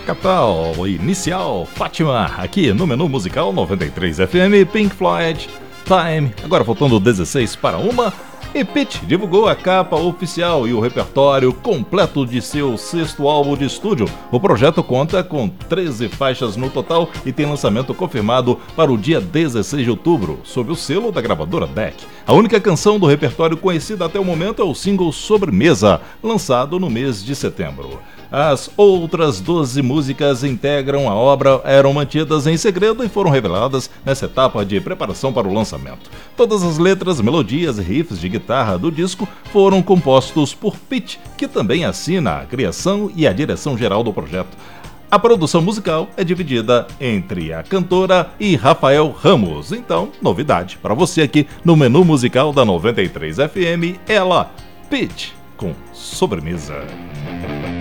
Capital, inicial, Fátima, aqui no Menu Musical 93 FM, Pink Floyd, Time, agora faltando 16 para 1, e Pitty divulgou a capa oficial e o repertório completo de seu sexto álbum de estúdio. O projeto conta com 13 faixas no total e tem lançamento confirmado para o dia 16 de outubro, sob o selo da gravadora DEC. A única canção do repertório conhecida até o momento é o single Sobremesa, lançado no mês de setembro. As outras 12 músicas integram a obra eram mantidas em segredo e foram reveladas nessa etapa de preparação para o lançamento. Todas as letras, melodias e riffs de guitarra do disco foram compostos por Pitty, que também assina a criação e a direção geral do projeto. A produção musical é dividida entre a cantora e Rafael Ramos. Então, novidade para você aqui no Menu Musical da 93 FM, ela, Pitty, com Sobremesa.